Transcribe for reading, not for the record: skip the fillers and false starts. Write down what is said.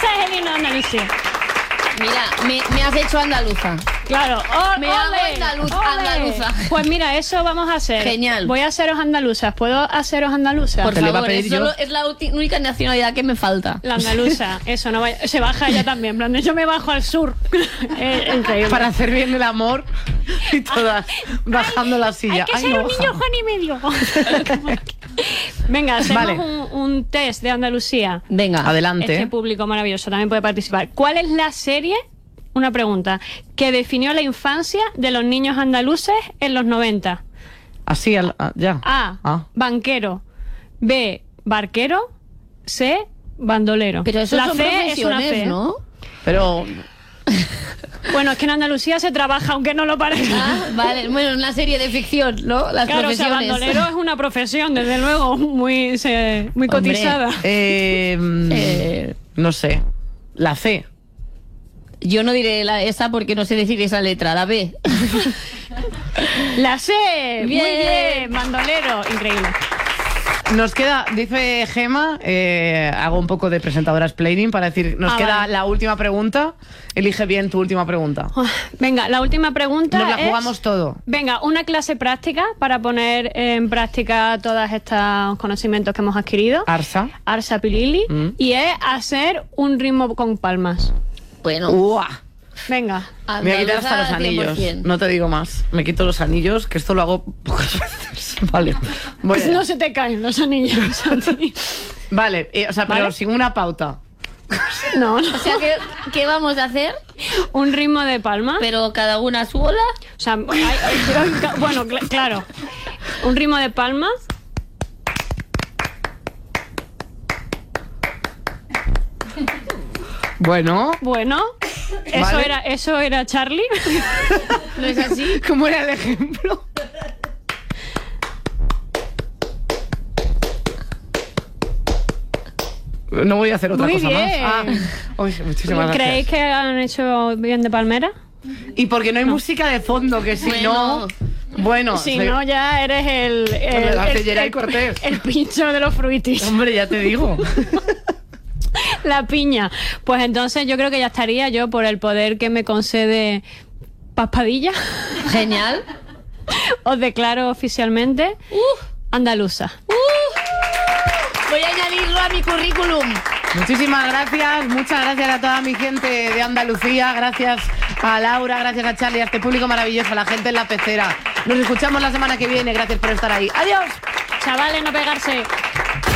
es el himno de Andalucía. Mira, me has hecho andaluza. Claro, me hago andaluza. Pues mira, eso vamos a hacer. Genial. Voy a haceros andaluzas. ¿Puedo haceros andaluzas? Por favor, es la única nacionalidad que me falta. La andaluza, eso no vaya. Se baja ella también, en plan, yo me bajo al sur. Increíble. Para hacer bien el amor y todas bajando la silla. Hay que ser un niño Juan y medio. Venga, hacemos un test de Andalucía. Venga, adelante. Este público maravilloso también puede participar. ¿Cuál es la serie, una pregunta, que definió la infancia de los niños andaluces en los 90? Así, ya. A, banquero. B, barquero. C, bandolero. Pero eso la son C es una C, ¿no? Pero... Bueno, es que en Andalucía se trabaja, aunque no lo parezca. Vale, bueno, una serie de ficción, ¿no? Las claro, profesiones. O sea, bandolero es una profesión, desde luego, muy cotizada. No sé. La C. Yo no diré esa porque no sé decir esa letra, la B. La C. Bien. Muy bien, bandolero. Increíble. Nos queda, dice Gema, hago un poco de presentadora explaining para decir, nos queda la última pregunta. Elige bien tu última pregunta. Venga, la última pregunta nos la jugamos todo. Venga, una clase práctica para poner en práctica todos estos conocimientos que hemos adquirido. Arsa Pilili. Y es hacer un ritmo con palmas. Bueno. Venga. Me voy a quitar hasta los anillos. 100%. No te digo más. Me quito los anillos, que esto lo hago pocas veces. Vale. Pues no se te caen los anillos. Vale, o sea, pero sin una pauta. No. O sea, ¿qué vamos a hacer? Un ritmo de palmas. Pero cada una a su bola. O sea, bueno, claro. Un ritmo de palmas. Bueno. Eso era Charlie. ¿No es así? ¿Cómo era el ejemplo? No voy a hacer otra cosa más. Muchísimas gracias. ¿Creéis que han hecho bien de palmera? Y porque no hay música de fondo, que si no... Bueno, si no ya eres el pincho de los fruitis. Hombre, ya te digo. La piña. Pues entonces yo creo que ya estaría yo por el poder que me concede Paspadilla. Genial. Os declaro oficialmente andaluza. Voy a añadirlo a mi currículum. Muchísimas gracias, muchas gracias a toda mi gente de Andalucía, gracias a Laura, gracias a Charlie, a este público maravilloso, a la gente en la pecera. Nos escuchamos la semana que viene, gracias por estar ahí. ¡Adiós! Chavales, no pegarse.